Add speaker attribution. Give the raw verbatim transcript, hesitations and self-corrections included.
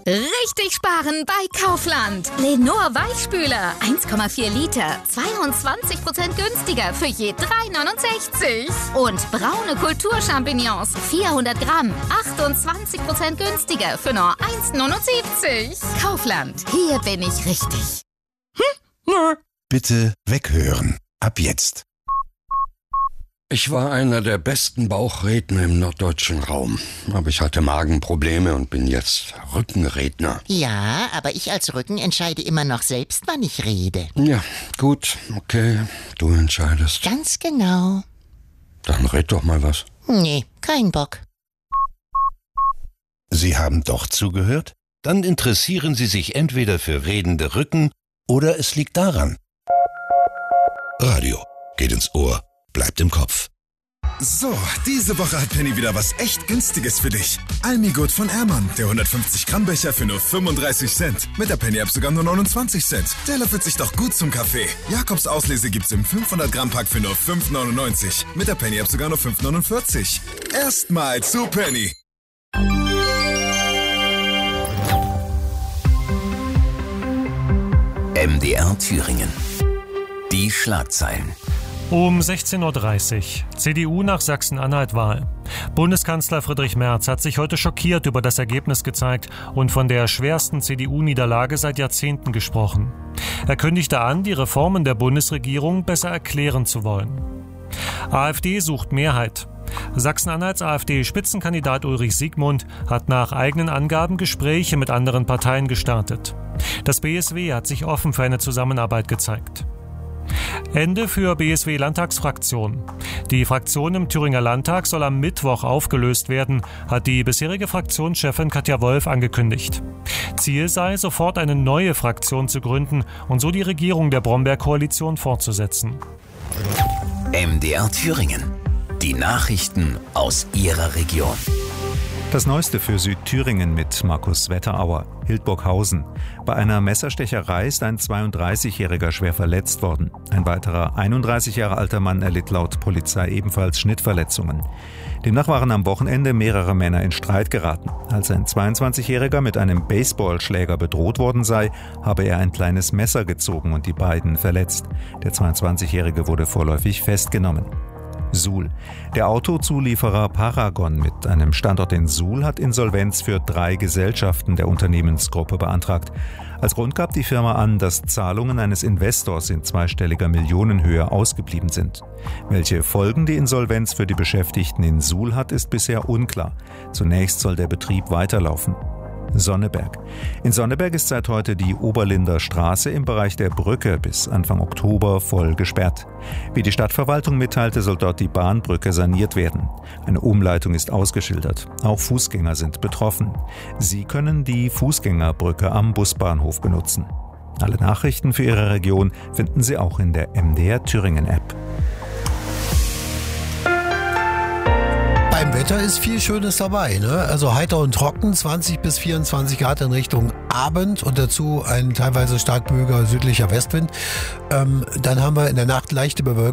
Speaker 1: Richtig sparen bei Kaufland. Lenor Weichspüler, eins Komma vier Liter, zweiundzwanzig Prozent günstiger für je drei neunundsechzig. Und braune Kulturchampignons, vierhundert Gramm, achtundzwanzig Prozent günstiger für nur eins neunundsiebzig. Kaufland, hier bin ich richtig.
Speaker 2: Hm? Bitte weghören. Ab jetzt.
Speaker 3: Ich war einer der besten Bauchredner im norddeutschen Raum. Aber ich hatte Magenprobleme und bin jetzt Rückenredner.
Speaker 4: Ja, aber ich als Rücken entscheide immer noch selbst, wann ich rede.
Speaker 3: Ja, gut, okay, du entscheidest.
Speaker 4: Ganz genau.
Speaker 3: Dann red doch mal was.
Speaker 4: Nee, kein Bock.
Speaker 2: Sie haben doch zugehört? Dann interessieren Sie sich entweder für redende Rücken oder es liegt daran. Radio geht ins Ohr. Bleibt im Kopf.
Speaker 5: So, diese Woche hat Penny wieder was echt Günstiges für dich. Almigut von Ermann, der hundertfünfzig Gramm Becher für nur fünfunddreißig Cent. Mit der Penny-App sogar nur neunundzwanzig Cent. Der löffelt sich doch gut zum Kaffee. Jakobs Auslese gibt's im fünfhundert Gramm Pack für nur fünf neunundneunzig. Mit der Penny-App sogar nur fünf neunundvierzig. Erstmal zu Penny.
Speaker 6: M D R Thüringen. Die Schlagzeilen.
Speaker 7: Um sechzehn Uhr dreißig. C D U nach Sachsen-Anhalt-Wahl. Bundeskanzler Friedrich Merz hat sich heute schockiert über das Ergebnis gezeigt und von der schwersten C D U-Niederlage seit Jahrzehnten gesprochen. Er kündigte an, die Reformen der Bundesregierung besser erklären zu wollen. AfD sucht Mehrheit. Sachsen-Anhalts AfD-Spitzenkandidat Ulrich Siegmund hat nach eigenen Angaben Gespräche mit anderen Parteien gestartet. Das B S W hat sich offen für eine Zusammenarbeit gezeigt. Ende für B S W-Landtagsfraktion. Die Fraktion im Thüringer Landtag soll am Mittwoch aufgelöst werden, hat die bisherige Fraktionschefin Katja Wolf angekündigt. Ziel sei, sofort eine neue Fraktion zu gründen und so die Regierung der Brombeer-Koalition fortzusetzen.
Speaker 6: M D R Thüringen. Die Nachrichten aus Ihrer Region.
Speaker 8: Das Neueste für Südthüringen mit Markus Wetterauer. Hildburghausen. Bei einer Messerstecherei ist ein zweiunddreißigjähriger schwer verletzt worden. Ein weiterer einunddreißig Jahre alter Mann erlitt laut Polizei ebenfalls Schnittverletzungen. Demnach waren am Wochenende mehrere Männer in Streit geraten. Als ein zweiundzwanzigjähriger mit einem Baseballschläger bedroht worden sei, habe er ein kleines Messer gezogen und die beiden verletzt. Der zweiundzwanzigjährige wurde vorläufig festgenommen. Suhl. Der Autozulieferer Paragon mit einem Standort in Suhl hat Insolvenz für drei Gesellschaften der Unternehmensgruppe beantragt. Als Grund gab die Firma an, dass Zahlungen eines Investors in zweistelliger Millionenhöhe ausgeblieben sind. Welche Folgen die Insolvenz für die Beschäftigten in Suhl hat, ist bisher unklar. Zunächst soll der Betrieb weiterlaufen. Sonneberg. In Sonneberg ist seit heute die Oberlinder Straße im Bereich der Brücke bis Anfang Oktober voll gesperrt. Wie die Stadtverwaltung mitteilte, soll dort die Bahnbrücke saniert werden. Eine Umleitung ist ausgeschildert. Auch Fußgänger sind betroffen. Sie können die Fußgängerbrücke am Busbahnhof benutzen. Alle Nachrichten für Ihre Region finden Sie auch in der M D R Thüringen App.
Speaker 9: Beim Wetter ist viel Schönes dabei, ne? Also heiter und trocken, zwanzig bis vierundzwanzig Grad in Richtung Abend und dazu ein teilweise stark böiger südlicher Westwind. Ähm, dann haben wir in der Nacht leichte Bewölkung.